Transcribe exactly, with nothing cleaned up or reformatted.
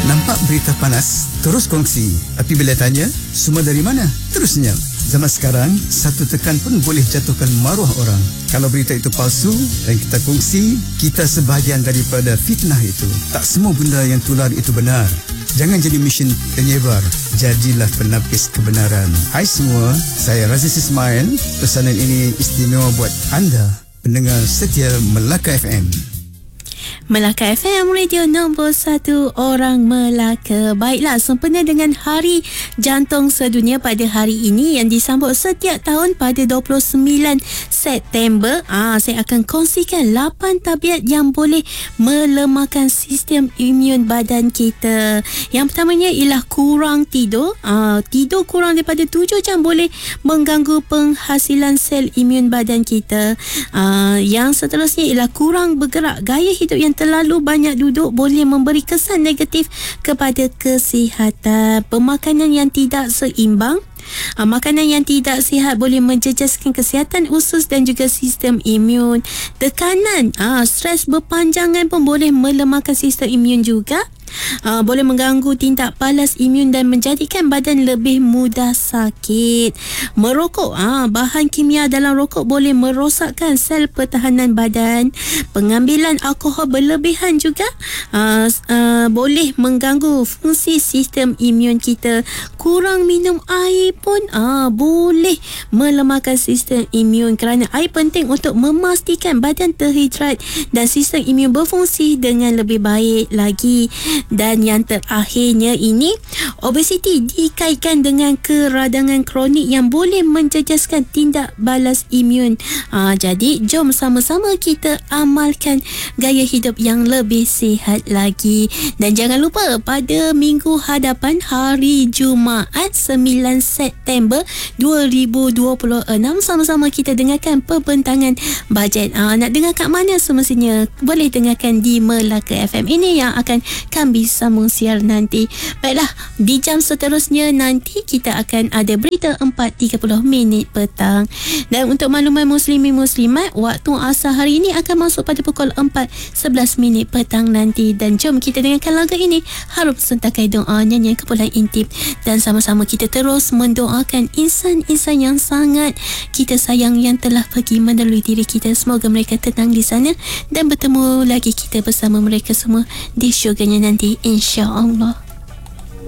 Nampak berita panas? Terus kongsi. Tapi bila tanya, semua dari mana? Terus senyap. Zaman sekarang, satu tekan pun boleh jatuhkan maruah orang. Kalau berita itu palsu dan kita kongsi, kita sebahagian daripada fitnah itu. Tak semua benda yang tular itu benar. Jangan jadi mesin penyebar. Jadilah penapis kebenaran. Hai semua, saya Raziz Ismail. Pesanan ini istimewa buat anda, pendengar setia Melaka F M. Melaka F M, radio nombor satu orang Melaka. Baiklah, sempena dengan Hari Jantung Sedunia pada hari ini yang disambut setiap tahun pada dua puluh sembilan September. Ah, saya akan kongsikan lapan tabiat yang boleh melemahkan sistem imun badan kita. Yang pertamanya ialah kurang tidur. Ah, tidur kurang daripada tujuh jam boleh mengganggu penghasilan sel imun badan kita. Ah, yang seterusnya ialah kurang bergerak. Gaya hidup yang terlalu banyak duduk boleh memberi kesan negatif kepada kesihatan. Pemakanan yang tidak seimbang, Uh, makanan yang tidak sihat boleh menjejaskan kesihatan usus dan juga sistem imun. Tekanan, uh, stres berpanjangan pun boleh melemahkan sistem imun juga. Uh, boleh mengganggu tindak balas imun dan menjadikan badan lebih mudah sakit. Merokok, uh, bahan kimia dalam rokok boleh merosakkan sel pertahanan badan. Pengambilan alkohol berlebihan juga uh, uh, boleh mengganggu fungsi sistem imun kita. Kurang minum air pun uh, boleh melemahkan sistem imun, kerana air penting untuk memastikan badan terhidrat dan sistem imun berfungsi dengan lebih baik lagi. Dan yang terakhirnya ini, obesiti dikaitkan dengan keradangan kronik yang boleh menjejaskan tindak balas imun. Ha, jadi jom sama-sama kita amalkan gaya hidup yang lebih sihat lagi. Dan jangan lupa, pada minggu hadapan hari Jumaat sembilan September dua ribu dua puluh enam, sama-sama kita dengarkan pembentangan bajet. Ha, nak dengar kat mana semestinya? Boleh dengarkan di Melaka F M. Ini yang akan kami sambung siar nanti. Baiklah, di jam seterusnya nanti kita akan ada berita empat tiga puluh minit petang. Dan untuk makluman muslimin muslimat, waktu asar hari ini akan masuk pada pukul empat sebelas minit petang nanti. Dan jom kita dengarkan lagu ini, Harum Sentakai Doa, nyanyian Kepulauan Intip. Dan sama-sama kita terus mendoakan insan-insan yang sangat kita sayang yang telah pergi melalui diri kita. Semoga mereka tenang di sana dan bertemu lagi kita bersama mereka semua di syurganya nanti, insya-Allah.